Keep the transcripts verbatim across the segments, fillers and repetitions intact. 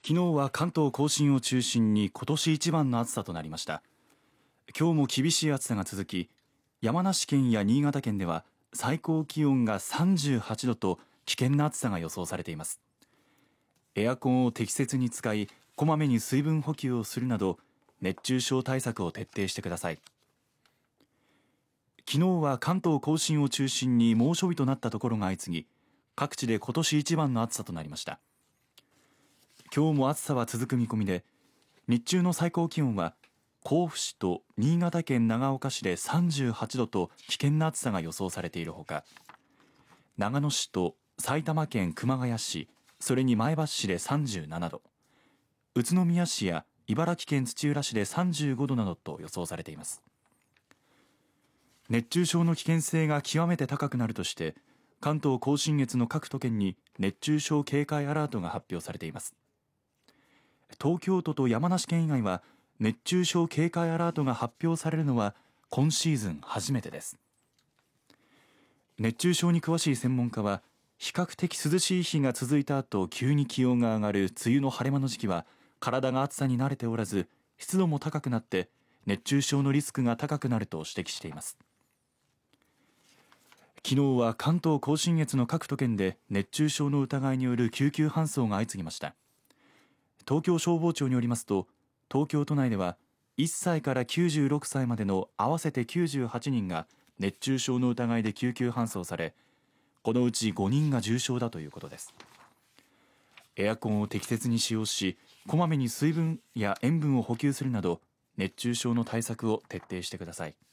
昨日は関東甲信を中心に今年一番の暑さとなりました。今日も厳しい暑さが続き、山梨県や新潟県では最高気温がさんじゅうはちどと危険な暑さが予想されています。エアコンを適切に使い、こまめに水分補給をするなど熱中症対策を徹底してください。昨日は関東甲信を中心に猛暑日となったところが相次ぎ、各地で今年一番の暑さとなりました。今日も暑さは続く見込みで、日中の最高気温は甲府市と新潟県長岡市でさんじゅうはちどと危険な暑さが予想されているほか、長野市と埼玉県熊谷市、それに前橋市でさんじゅうななど、宇都宮市や茨城県土浦市でさんじゅうごどなどと予想されています。熱中症の危険性が極めて高くなるとして、関東甲信越の各都県に熱中症警戒アラートが発表されています。東京都と山梨県以外は熱中症警戒アラートが発表されるのは今シーズン初めてです。熱中症に詳しい専門家は、比較的涼しい日が続いた後急に気温が上がる梅雨の晴れ間の時期は体が暑さに慣れておらず、湿度も高くなって熱中症のリスクが高くなると指摘しています。昨日は関東甲信越の各都県で熱中症の疑いによる救急搬送が相次ぎました。東京消防庁によりますと、東京都内ではいっさいからきゅうじゅうろくさいまでの合わせてきゅうじゅうはちにんが熱中症の疑いで救急搬送され、このうちごにんが重症だということです。エアコンを適切に使用し、こまめに水分や塩分を補給するなど熱中症の対策を徹底してください。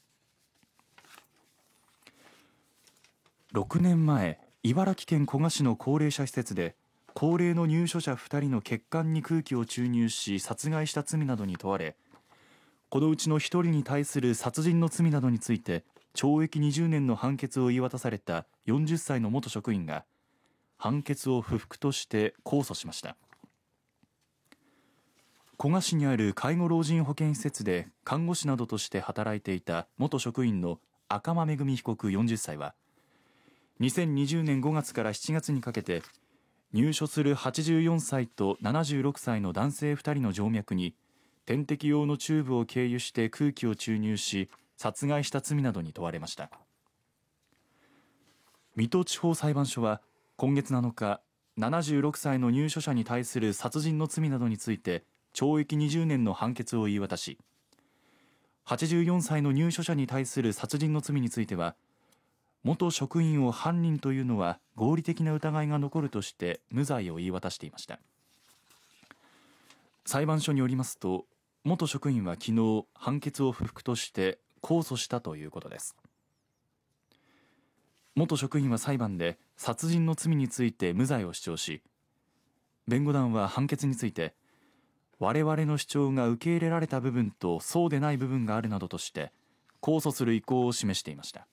ろくねんまえ、茨城県古河市の高齢者施設で高齢の入所者ふたりの血管に空気を注入し殺害した罪などに問われ、このうちのひとりに対する殺人の罪などについて懲役にじゅうねんの判決を言い渡されたよんじゅっさいの元職員が判決を不服として控訴しました。古河市にある介護老人保健施設で看護師などとして働いていた元職員の赤間恵美被告よんじゅっさいは、にせんにじゅうねんごがつからしちがつにかけて入所するはちじゅうよんさいとななじゅうろくさいの男性ふたりの静脈に点滴用のチューブを経由して空気を注入し殺害した罪などに問われました。水戸地方裁判所は今月なのか、ななじゅうろくさいの入所者に対する殺人の罪などについて懲役にじゅうねんの判決を言い渡し、はちじゅうよんさいの入所者に対する殺人の罪については、元職員を犯人というのは合理的な疑いが残るとして無罪を言い渡していました。裁判所によりますと、元職員は昨日判決を不服として控訴したということです。元職員は裁判で殺人の罪について無罪を主張し、弁護団は判決について我々の主張が受け入れられた部分とそうでない部分があるなどとして控訴する意向を示していました。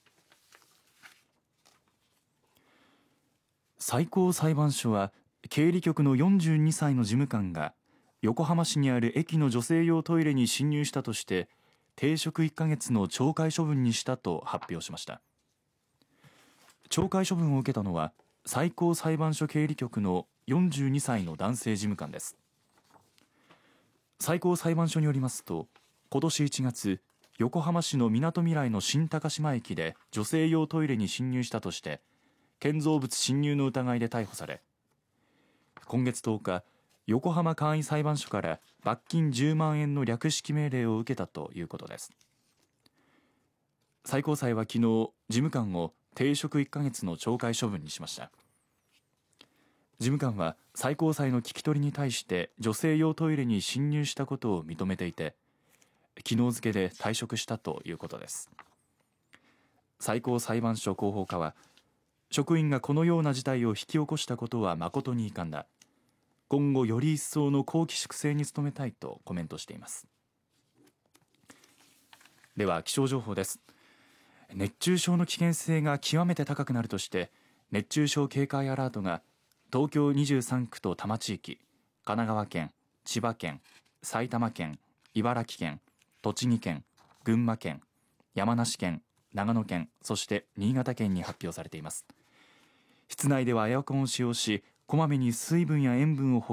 最高裁判所は経理局のよんじゅうにさいの事務官が横浜市にある駅の女性用トイレに侵入したとして停職いっかげつの懲戒処分にしたと発表しました。懲戒処分を受けたのは最高裁判所経理局のよんじゅうにさいの男性事務官です。最高裁判所によりますと、今年いちがつ、横浜市のみなとみらいの新高島駅で女性用トイレに侵入したとして建造物侵入の疑いで逮捕され、今月とおか、横浜簡易裁判所から罰金じゅうまんえんの略式命令を受けたということです。最高裁は昨日、事務官を停職いっかげつの懲戒処分にしました。事務官は最高裁の聞き取りに対して女性用トイレに侵入したことを認めていて、昨日付で退職したということです。最高裁判所広報課は、職員がこのような事態を引き起こしたことは誠に遺憾だ。今後より一層の綱紀粛正に努めたいとコメントしています。では気象情報です。熱中症の危険性が極めて高くなるとして熱中症警戒アラートが東京にじゅうさんくと多摩地域、神奈川県、千葉県、埼玉県、茨城県、栃木県、群馬県、山梨県、長野県、そして新潟県に発表されています。室内ではエアコンを使用し、こまめに水分や塩分を補